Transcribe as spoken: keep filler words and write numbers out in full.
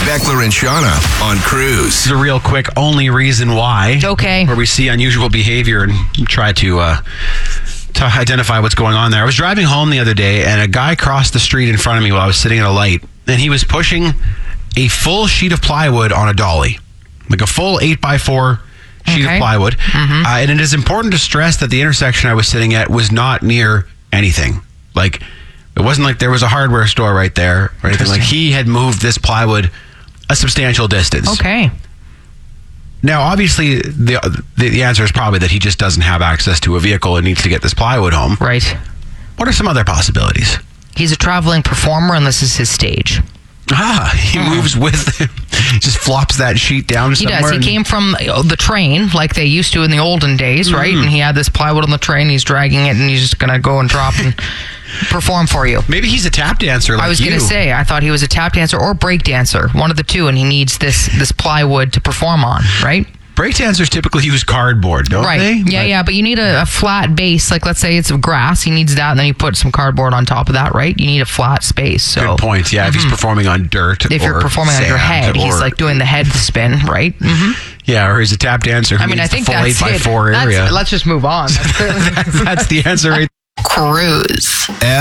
Beckler and Shauna on Cruise. This is a real quick only reason why. Okay. Where we see unusual behavior and try to uh, to identify what's going on there. I was driving home the other day and a guy crossed the street in front of me while I was sitting at a light, and he was pushing a full sheet of plywood on a dolly, like a full eight by four sheet Okay. of plywood. Mm-hmm. Uh, and it is important to stress that the intersection I was sitting at was not near anything. Like, it wasn't like there was a hardware store right there or anything. Like, he had moved this plywood a substantial distance. Okay. Now, obviously, the, the the answer is probably that he just doesn't have access to a vehicle and needs to get this plywood home. Right. What are some other possibilities? He's a traveling performer, and this is his stage. Ah, he Mm. moves with, just flops that sheet down He somewhere. does. He and- came from the train like they used to in the olden days, Mm-hmm. right? And he had this plywood on the train. He's dragging it, and he's just going to go and drop and perform for you. Maybe he's a tap dancer like I was you. going to say, I thought he was a tap dancer or break dancer, one of the two, and he needs this this plywood to perform on, right? Break dancers typically use cardboard, don't Right. they? Yeah, But- yeah, but you need a, a flat base. Like, let's say it's grass. He needs that, and then you put some cardboard on top of that, right? You need a flat space. So Good point. Yeah, if he's performing on dirt, if you're or performing on your sand head, he's or- like doing the head spin, right? Mm-hmm. yeah, or he's a tap dancer. Who I mean, I needs think the full that's eight by it. four That's- area. let's just move on. That's clearly That's the answer right Cruise.